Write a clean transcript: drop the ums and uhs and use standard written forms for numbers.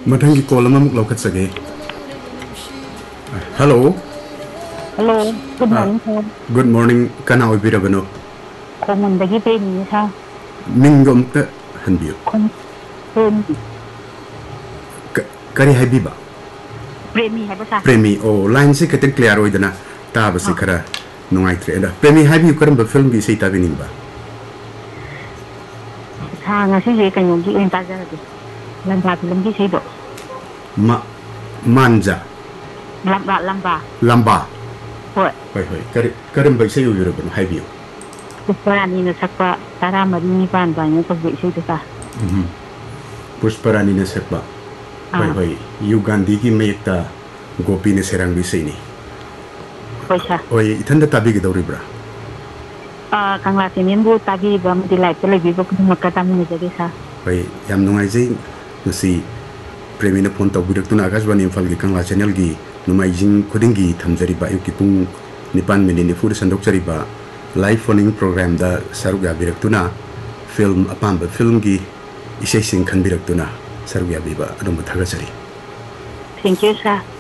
Mathangi call amamuk laukat sage. Hello. Hello, good morning, sir. Good morning. Kana oibirabano. Khomundagi Premi, sir. Mingom ta hanbiyo. Premi. Kari haibiba. Premi, hai ba sir? Premi oh line se keteng clear oidana. Ta basi kara nungai tre da. Premi haibiyo karamba film bi sei tabinimba. Sa ngasi je kanyong gi intaja lagi. Lamba film gi sei do. Manja. Lamba. Lamba. Hoi. Hoi. Karamba sei oibirabano haibiyo. Pusparani na sakpa tara mari pan ba ni to gi sei do ta. Pusparani na sakpa. Hoi. Ugandi ki mekta gopi ne serang bi sei ni. Hoi sir. Oi ithanda tabi gi dauribra. Kangla sinin bu tagi ba mati live televi bu makata mi je sa. Hoi yam nungai jai nasi Premi na phone tawbirak tuna Akashvani Imphal gi Kangla channel gi numai jing khudingi thamjari ba yuki pung 9 minute ni fur sandokchari ba live phoning program da saruk ya birak tuna film apamba film gi isai sing khan birak tuna saruk ya biba adum thagachari. Thank you sir.